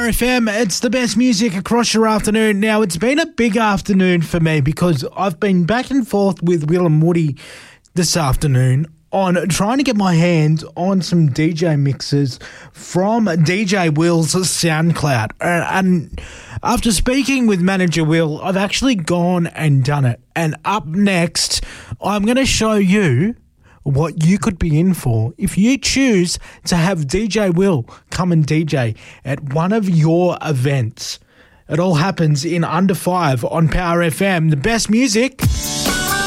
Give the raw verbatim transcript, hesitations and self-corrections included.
F M. It's the best music across your afternoon. Now, it's been a big afternoon for me because I've been back and forth with Will and Woody this afternoon on trying to get my hands on some D J mixes from D J Will's SoundCloud. Uh, and after speaking with manager Will, I've actually gone and done it. And up next, I'm going to show you what you could be in for if you choose to have D J Will come and D J at one of your events. It all happens in under five on Power F M. The best music